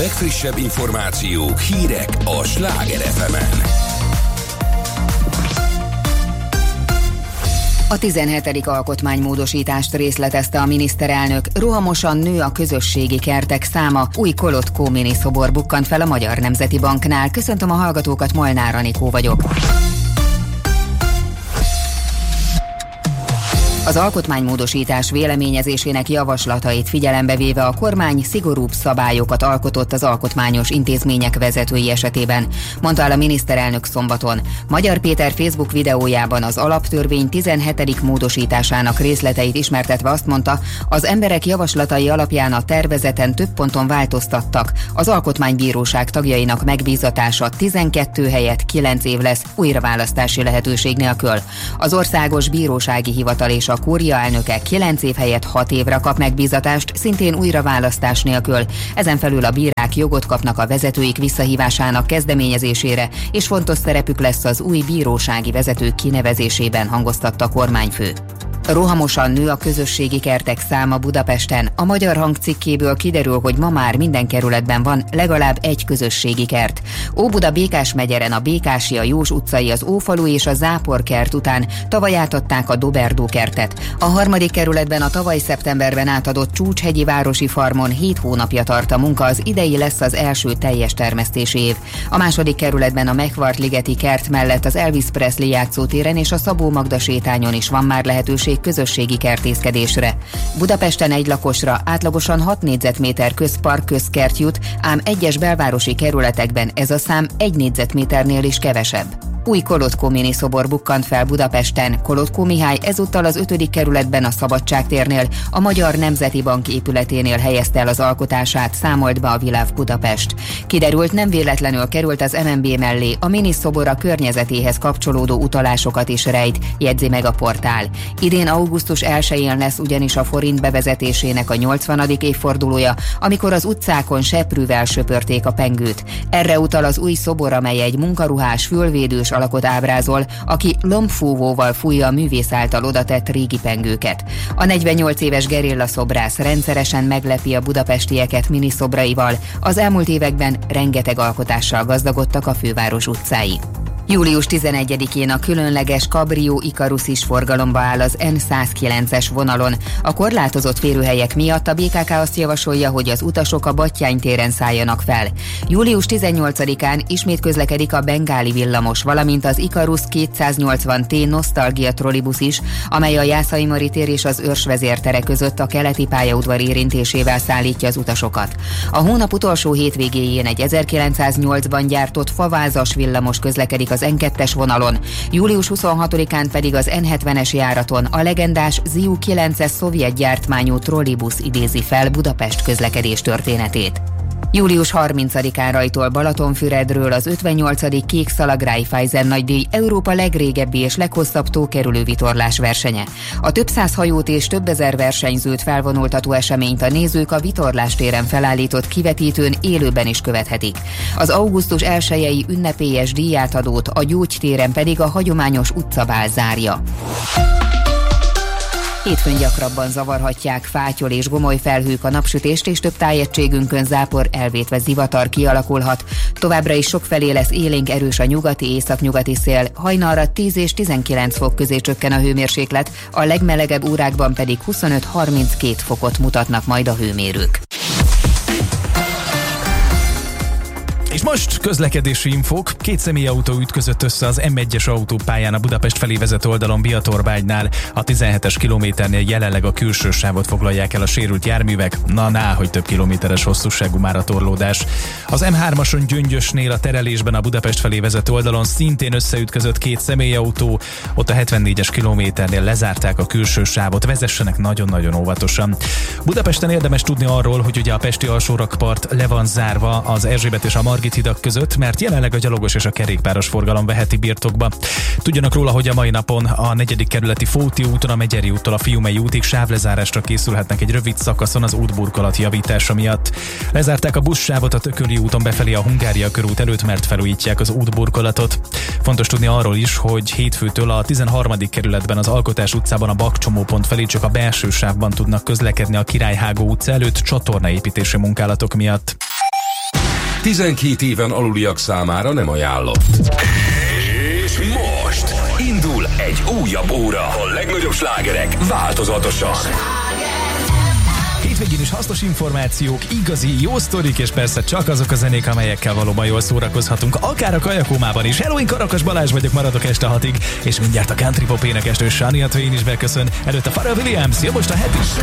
legfrissebb információk, hírek a Sláger FM-en. A 17. alkotmánymódosítást részletezte a miniszterelnök. Rohamosan nő a közösségi kertek száma. Új Kolot-Kó miniszobor bukkant fel a Magyar Nemzeti Banknál. Köszöntöm a hallgatókat, Molnár Anikó vagyok. Az alkotmánymódosítás véleményezésének javaslatait figyelembe véve a kormány szigorúbb szabályokat alkotott az alkotmányos intézmények vezetői esetében, mondta el a miniszterelnök szombaton. Magyar Péter Facebook videójában az alaptörvény 17. módosításának részleteit ismertetve azt mondta, az emberek javaslatai alapján a tervezeten több ponton változtattak. Az alkotmánybíróság tagjainak megbízatása 12 helyett 9 év lesz újraválasztási lehetőség nélkül. Az Országos Bírósági Hivatal és a Kúria elnöke 9 év helyett 6 évre kap megbízatást, szintén újraválasztás nélkül. Ezen felül a bírák jogot kapnak a vezetőik visszahívásának kezdeményezésére, és fontos szerepük lesz az új bírósági vezetők kinevezésében, hangoztatta a kormányfő. Rohamosan nő a közösségi kertek száma Budapesten. A Magyar Hang cikkéből kiderül, hogy ma már minden kerületben van legalább egy közösségi kert. Óbuda Békás megyeren a Békási, a Jós utcai, az Ófalu és a Zápor kert után tavaly átadták a Doberdó kertet. A 3. kerületben a tavaly szeptemberben átadott Csúcshegyi városi farmon 7 hónapja tart a munka, az idei lesz az első teljes termesztési év. A 2. kerületben a Megvart-ligeti kert mellett az Elvis Presley játszótéren és a Szabó Magda sétányon is van már lehetőség közösségi kertészkedésre. Budapesten egy lakosra átlagosan 6 négyzetméter közpark közkert jut, ám egyes belvárosi kerületekben ez a szám 1 négyzetméternél is kevesebb. Új Kolot-Kó miniszobor bukkant fel Budapesten. Kolot-Kó Mihály ezúttal az 5. kerületben a Szabadságtérnél, a Magyar Nemzeti Bank épületénél helyezte el az alkotását, számolt be a Világ Budapest. Kiderült, nem véletlenül került az MNB mellé, a miniszobor a környezetéhez kapcsolódó utalásokat is rejt, jegyzi meg a portál. Idén augusztus 1-én lesz ugyanis a forint bevezetésének a 80. évfordulója, amikor az utcákon seprűvel söpörték a pengőt. Erre utal az új szobor, amely egy munkaruhás, fülvédős alakot ábrázol, aki lombfúvóval fújja a művész által odatett régi pengőket. A 48 éves gerilla szobrász rendszeresen meglepi a budapestieket miniszobraival. Az elmúlt években rengeteg alkotással gazdagodtak a főváros utcái. Július 11-én a különleges Cabrio Ikarus is forgalomba áll az N109-es vonalon. A korlátozott férőhelyek miatt a BKK azt javasolja, hogy az utasok a Batthyány téren szálljanak fel. Július 18-án ismét közlekedik a Bengáli villamos, valamint az Ikarus 280T Nostalgia trollibusz is, amely a Jászai Mari tér és az Őrsvezér tere között a keleti pályaudvar érintésével szállítja az utasokat. A hónap utolsó hétvégéjén egy 1908-ban gyártott favázas villamos közlekedik az N2-es vonalon, július 26-án pedig az N70-es járaton a legendás Ziu 9-es szovjet gyártmányú trollibusz idézi fel Budapest közlekedés történetét. Július 30-án rajtol Balatonfüredről az 58. Kékszalagraiffeisen nagydíj Európa legrégebbi és leghosszabb tókerülő vitorlás versenye. A több száz hajót és több ezer versenyzőt felvonultató eseményt a nézők a vitorlástéren felállított kivetítőn élőben is követhetik. Az augusztus 1-i ünnepélyes díjátadót a Gyógytéren pedig a hagyományos utcabál zárja. Hétfőn gyakrabban zavarhatják fátyol és gomoly felhők a napsütést, és több tájegységünkön zápor, elvétve zivatar kialakulhat. Továbbra is sokfelé lesz élénk erős a nyugati, északnyugati szél, hajnalra 10 és 19 fok közé csökken a hőmérséklet, a legmelegebb órákban pedig 25-32 fokot mutatnak majd a hőmérők. És most közlekedési infók. 2 személyautó ütközött össze az M1-es autópályán a Budapest felé vezető oldalon Biatorbágynál. A 17-es kilométernél jelenleg a külső sávot foglalják el a sérült járművek. Hogy több kilométeres hosszúságú már a torlódás. Az M3-ason Gyöngyösnél a terelésben a Budapest felé vezető oldalon szintén összeütközött 2 személyautó. Ott a 74-es kilométernél lezárták a külső sávot. Vezessenek nagyon-nagyon óvatosan. Budapesten érdemes tudni arról, hogy ugye a pesti alsórakpart le van zárva az Erzsébet és a Margit hidak között, mert jelenleg a gyalogos és a kerékpáros forgalom veheti birtokba. Tudjanak róla, hogy a mai napon a 4. kerületi Fóti úton a Megyeri úttól a Fiumei útig sávlezárásra készülhetnek egy rövid szakaszon az útburkolat javítása miatt. Lezárták a buszsávot a Tököli úton befelé a Hungária körút előtt, mert felújítják az útburkolatot. Fontos tudni arról is, hogy hétfőtől a 13. kerületben az Alkotás utcában a Bakcsomópont felé csak a belső sávban tudnak közlekedni a Királyhágó utca előtt csatornaépítési munkálatok miatt. 12 éven aluliak számára nem ajánlott. És most indul egy újabb óra. A legnagyobb slágerek változatosan. Hétvégén is hasznos információk, igazi, jó sztorik, és persze csak azok a zenék, amelyekkel valóban jól szórakozhatunk, akár a kajakómában is. Hello, én Karakas Balázs vagyok, maradok este 6-ig, és mindjárt a country pop énekesnő Shania Twain is beköszön. Előtt a Pharrell Williams, jó most a Happy.